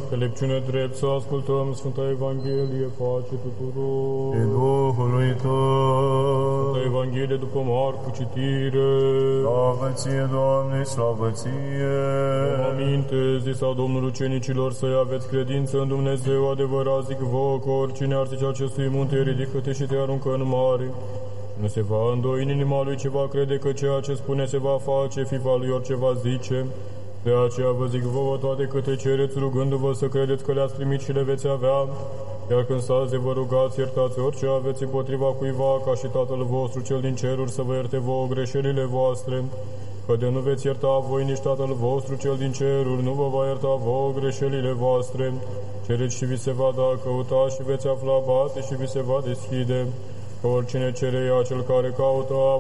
Înțelepciune drept să ascultăm Sfânta Evanghelie, pace tuturor. Și Duhului Tău. Sfânta Evanghelie după Marcu, citire. Slavă ție, Doamne, slavă ție. Aminte, zisa Domnul ucenicilor, să-i aveți credință în Dumnezeu adevărat, zic vouă, că oricine ar zice acestui munte, ridică-te și te aruncă în mare. Nu se va îndoi în inima lui ce va crede că ceea ce spune se va face, fiva lui orice va zice. De aceea vă zic vouă toate câte cereți, rugându-vă să credeți că le-ați primit și le veți avea. Iar când stați de vă rugați, iertați orice aveți împotriva cuiva, ca și Tatăl vostru cel din ceruri să vă ierte vouă greșelile voastre. Că de nu veți ierta voi, nici Tatăl vostru cel din ceruri nu vă va ierta vouă greșelile voastre. Cereți și vi se va da, căutați și veți afla, bate și vi se va deschide. Că oricine cere ea, cel care caută